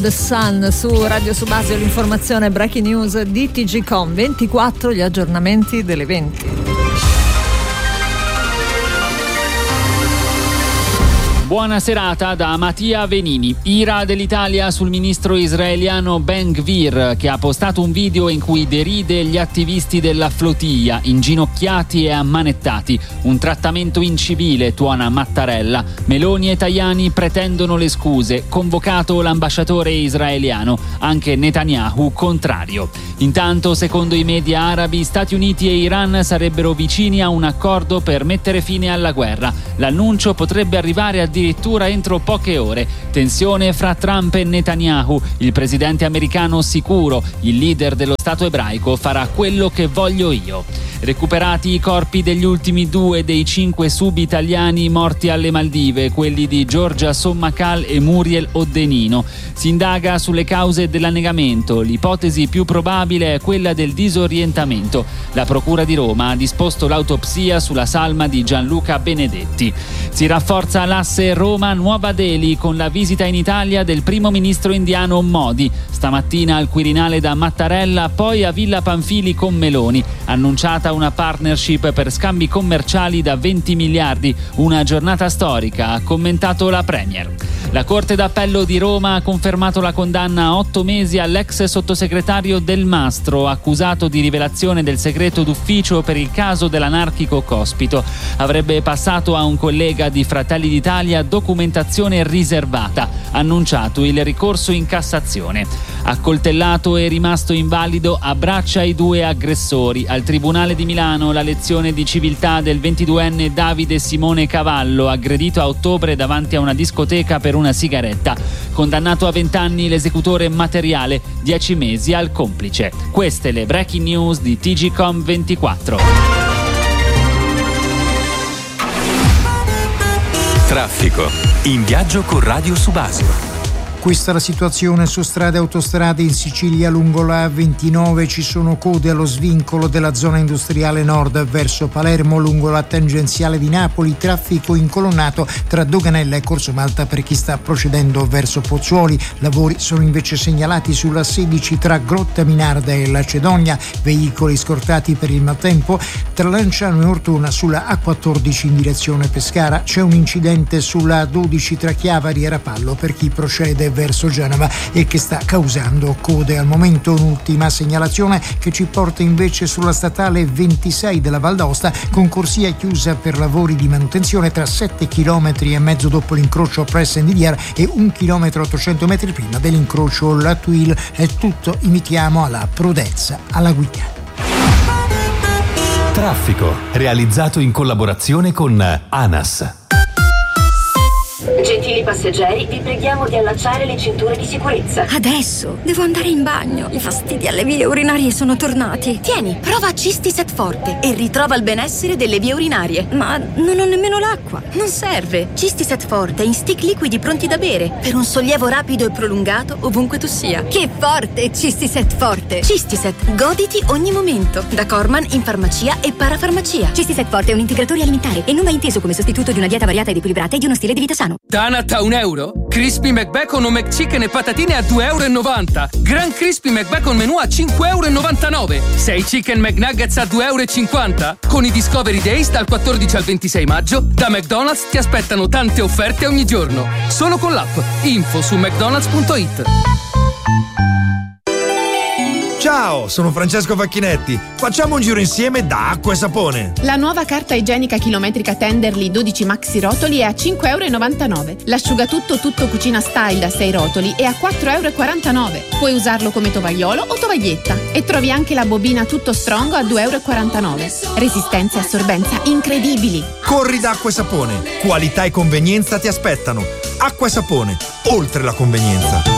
The Sun su Radio Subasio, l'informazione breaking news di TGcom 24, gli aggiornamenti delle 20. Buona serata da Mattia Venini. Ira dell'Italia sul ministro israeliano Ben Gvir, che ha postato un video in cui deride gli attivisti della flotilla, inginocchiati e ammanettati. Un trattamento incivile, tuona Mattarella. Meloni e Tajani pretendono le scuse. Convocato l'ambasciatore israeliano. Anche Netanyahu contrario. Intanto, secondo i media arabi, Stati Uniti e Iran sarebbero vicini a un accordo per mettere fine alla guerra. L'annuncio potrebbe arrivare addirittura entro poche ore. Tensione fra Trump e Netanyahu. Il presidente americano sicuro, il leader dello Stato ebraico farà quello che voglio io. Recuperati i corpi degli ultimi 2 dei 5 sub-italiani morti alle Maldive, quelli di Giorgia Sommacal e Muriel Oddenino. Si indaga sulle cause dell'annegamento. L'ipotesi più probabile è quella del disorientamento. La Procura di Roma ha disposto l'autopsia sulla salma di Gianluca Benedetti. Si rafforza l'asse Roma-Nuova Delhi con la visita in Italia del primo ministro indiano Modi. Stamattina al Quirinale da Mattarella, poi a Villa Pamphili con Meloni. Annunciata una partnership per scambi commerciali da 20 miliardi. Una giornata storica, ha commentato la Premier. La Corte d'Appello di Roma ha confermato la condanna a 8 mesi all'ex sottosegretario Del Mastro, accusato di rivelazione del segreto d'ufficio per il caso dell'anarchico Cospito. Avrebbe passato a un collega di Fratelli d'Italia documentazione riservata. Annunciato il ricorso in Cassazione. Accoltellato e rimasto invalido, abbraccia i 2 aggressori. Al Tribunale di Milano la lezione di civiltà del 22enne Davide Simone Cavallo, aggredito a ottobre davanti a una discoteca per una sigaretta. Condannato a 20 anni l'esecutore materiale, 10 mesi al complice. Queste le breaking news di TGcom 24. Traffico. In viaggio con Radio Subasio. Questa è la situazione su strade e autostrade in Sicilia. Lungo la A29 ci sono code allo svincolo della zona industriale nord verso Palermo. Lungo la tangenziale di Napoli, traffico incolonnato tra Doganella e Corso Malta per chi sta procedendo verso Pozzuoli. Lavori sono invece segnalati sulla 16 tra Grotta Minarda e Lacedonia. Veicoli scortati per il maltempo tra Lanciano e Ortona sulla A14 in direzione Pescara. C'è un incidente sulla A12 tra Chiavari e Rapallo per chi procede verso Genova e che sta causando code. Al momento un'ultima segnalazione che ci porta invece sulla statale 26 della Val d'Aosta, con corsia chiusa per lavori di manutenzione tra 7 km e mezzo dopo l'incrocio Press-Endidiar e 1 km 800 metri prima dell'incrocio La Tuile. È tutto, invitiamo alla prudenza alla guida. Traffico, realizzato in collaborazione con ANAS. Gentili passeggeri, vi preghiamo di allacciare le cinture di sicurezza. Adesso devo andare in bagno. I fastidi alle vie urinarie sono tornati. Tieni, prova Cistiset Forte e ritrova il benessere delle vie urinarie. Ma non ho nemmeno l'acqua. Non serve. Cistiset Forte in stick liquidi pronti da bere per un sollievo rapido e prolungato ovunque tu sia. Che forte Cistiset Forte! Cistiset, goditi ogni momento. Da Corman in farmacia e parafarmacia. Cistiset Forte è un integratore alimentare e non va inteso come sostituto di una dieta variata ed equilibrata e di uno stile di vita sano. Tanat a €1, Crispy McBacon o McChicken e patatine a €2,90. Gran Crispy McBacon menù a €5,99. 6 Chicken McNuggets a €2,50. Con i Discovery Days dal 14 al 26 maggio, da McDonald's ti aspettano tante offerte ogni giorno. Solo con l'app. Info su mcdonalds.it. Ciao, sono Francesco Facchinetti. Facciamo un giro insieme da Acqua e Sapone. La nuova carta igienica chilometrica Tenderly 12 maxi rotoli è a €5,99. L'asciugatutto tutto cucina style da 6 rotoli è a €4,49. Puoi usarlo come tovagliolo o tovaglietta. E trovi anche la bobina tutto strong a €2,49. Resistenza e assorbenza incredibili. Corri da Acqua e Sapone. Qualità e convenienza ti aspettano. Acqua e Sapone, oltre la convenienza.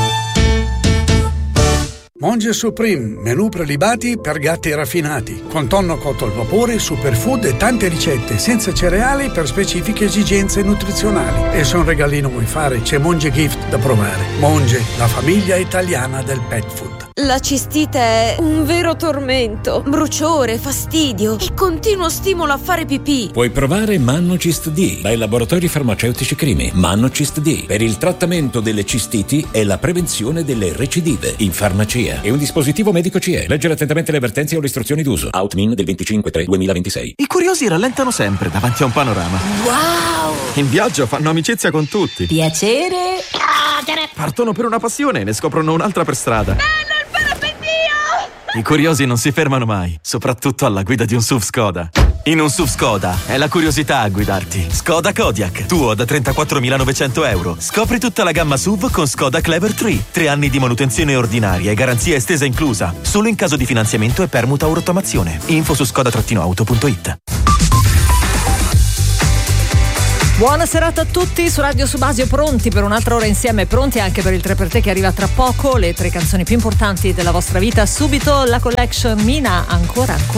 Monge Supreme, menù prelibati per gatti raffinati, con tonno cotto al vapore, superfood e tante ricette, senza cereali per specifiche esigenze nutrizionali. E se un regalino vuoi fare, c'è Monge Gift da provare. Monge, la famiglia italiana del pet food. La cistite è un vero tormento. Bruciore, fastidio e continuo stimolo a fare pipì. Puoi provare Mannocist D dai laboratori farmaceutici Crimi. Mannocist D per il trattamento delle cistiti e la prevenzione delle recidive in farmacia. È un dispositivo medico CE. Leggere attentamente le avvertenze o le istruzioni d'uso. Outmin del 25/3/2026. I curiosi rallentano sempre davanti a un panorama. Wow! In viaggio fanno amicizia con tutti. Piacere. Partono per una passione e ne scoprono un'altra per strada. Bello il parapendio! I curiosi non si fermano mai, soprattutto alla guida di un SUV Skoda. In un SUV Skoda è la curiosità a guidarti. Skoda Kodiaq, tuo da 34.900 euro. Scopri tutta la gamma SUV con Skoda Clever 3. 3 anni di manutenzione ordinaria e garanzia estesa inclusa. Solo in caso di finanziamento e permuta o rottamazione. Info su skoda-auto.it. Buona serata a tutti su Radio Subasio, pronti per un'altra ora insieme, pronti anche per il 3 per te che arriva tra poco, le 3 canzoni più importanti della vostra vita. Subito la collection Mina, ancora.